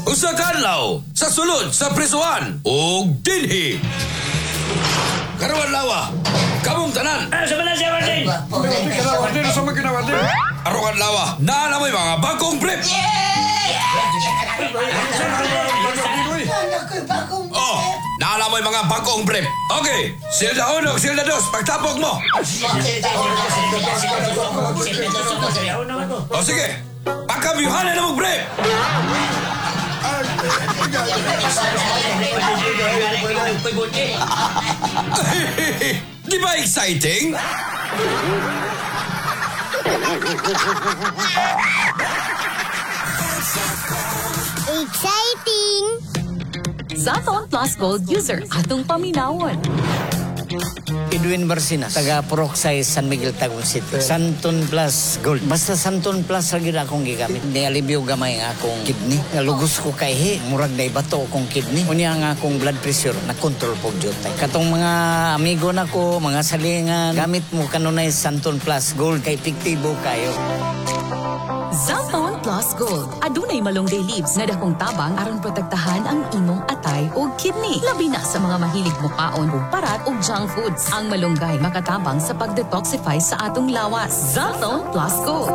Usa ka adlaw sa sulod sa prisuhan ug dinhi. Karon lawa, kamong tanan. Sa mana siya, Warden? Warden, sa mga Warden. Arong adlaw, naala mo mga bagong brief. Oh, naala mo mga bagong brief. Okay, silda 1, silda 2, pagtapok mo. O sige, pagkabyuhanan na mong brief. Di ba exciting? Exciting! Zaton Plus Gold user atong paminawon. Edwin Barcinas, taga Poroxay, San Miguel, Tagum City. Santon Plus Gold. Basta Santon Plus lagi na akong gigamit. Nialibyo gamay nga akong kidney. Nalugos ko kay murag na ibato akong kidney. Unya nga akong blood pressure na control po jotay. Katong mga amigo na ko, mga salingan, gamit mo kanunay Santon Plus Gold kay epektibo kayo. Zaton Plus Gold. Adunay malunggay leaves nga dakong tabang aron protektahan ang imong atay o kidney. Labi na sa mga mahilig mukaon o parat o junk foods. Ang malunggay makatabang sa pag-detoxify sa atong lawas. Zaton Plus Gold.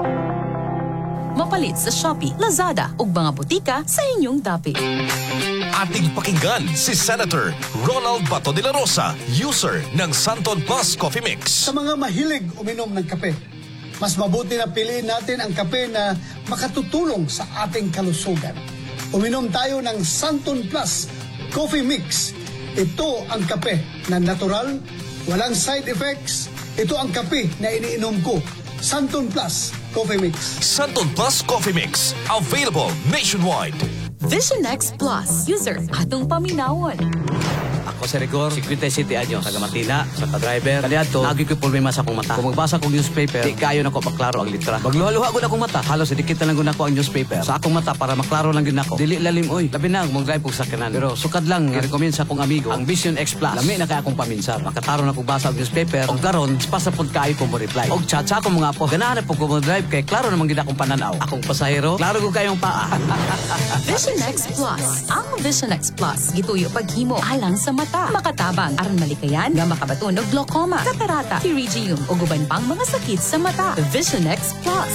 Mapalit sa Shopee, Lazada ug mga butika sa inyong dapit. Ating pakinggan si Senator Ronald Bato de la Rosa, user ng Santon Plus Coffee Mix. Sa mga mahilig uminom ng kape, mas mabuti na piliin natin ang kape na makatutulong sa ating kalusugan. Uminom tayo ng Santon Plus Coffee Mix. Ito ang kape na natural, walang side effects. Ito ang kape na iniinom ko. Santon Plus Coffee Mix. Santon Plus Coffee Mix, available nationwide. Vision X Plus user atong paminawon. Ako si Rigor, 57 anyos, taga Martina, sa driver. Kaliadto, lagi ko'y pulmima sa akong mata. Kung magbasa kong newspaper, di kayo na ko maklaro ang litra. Magluha-luha ko na akong mata. Halos idikit na lang ko ang newspaper. Sa akong mata para maklaro lang din ako. Dili lalim, oy. Labi na, mag-drive po sa kanan. Pero sukad lang, i-recommend sa akong amigo, ang Vision X Plus. Lami na kaya akong paminsan. Makataro na kong basa ang newspaper. Og karon, pasapod kayo kong mo-reply. Og chat sa akong mga po. Ganahan na po ko mo-drive kay klaro naman gina akong pananaw. Akong pasahero, klaro ko kayong paa. Vision X Plus. Ang Vision X Plus, gituyo paghimo alang sa mata. Makatabang aron malikayan nga makabaton og glaucoma, katarata, pterygium ug uban pang mga sakit sa mata. Vision X Plus.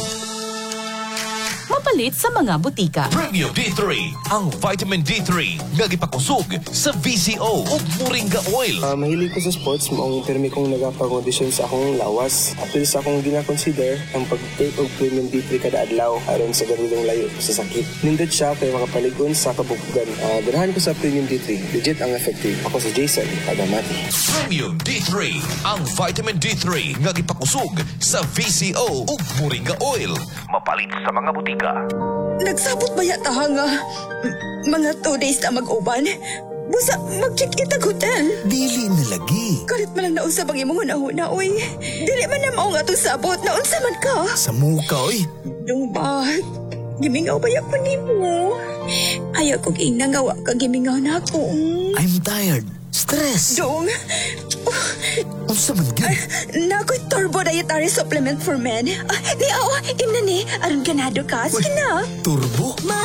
Mapalit sa mga butika. Premium D3, ang vitamin D3 nga gipakusog sa VCO ug Moringa Oil. Mahilig ko sa sports, maong permi kong nagapag-audition sa akong lawas. Apil sa akong gina-consider ang pag-take og Premium D3 kada adlaw aron sa ganulong layo sa sakit. Nindot siya kay makapaligon sa kabukugan. Ganahan ko sa Premium D3. Legit ang effective. Ako si Jason, Tagamati. Premium D3, ang vitamin D3 nga gipakusog sa VCO ug Moringa Oil. Mapalit sa mga butika. Nagsabot ba yata nga? Mga 2 days na mag-uban? Busa, mag-check-in ang hotel. Dili na lagi. Kalit man lang naunsa bang imong una-una, oy. Dili man na mao nga itong sabot. Naunsa man ka. Sa muka, oy. Yung ba't? Gimingaw ba yan pa ni mo? Ayaw kong inangawa ka gimingaw na ako. I'm tired. Stress. Dong. Unsa man gyud? Nako'y turbo dietary supplement for men. Ni imna ni. Aron ganado ka. Sige na. Turbo?